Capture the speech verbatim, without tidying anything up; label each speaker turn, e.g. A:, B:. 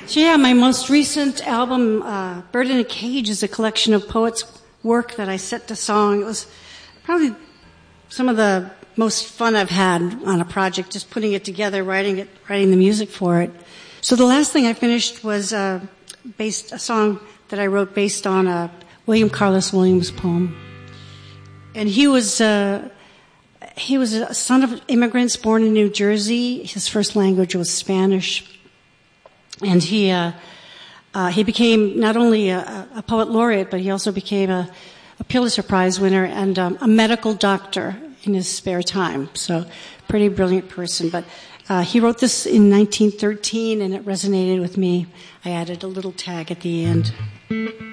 A: So yeah, my most recent album, uh, Bird in a Cage, is a collection of poets' work that I set to song. It was probably some of the most fun I've had on a project, just putting it together, writing it, writing the music for it. So the last thing I finished was uh, based a song that I wrote based on a William Carlos Williams poem. And he was uh, he was a son of immigrants born in New Jersey. His first language was Spanish. And he uh, uh, he became not only a, a poet laureate, but he also became a, a Pulitzer Prize winner and um, a medical doctor in his spare time. So, pretty brilliant person. But uh, he wrote this in nineteen thirteen, and it resonated with me. I added a little tag at the end.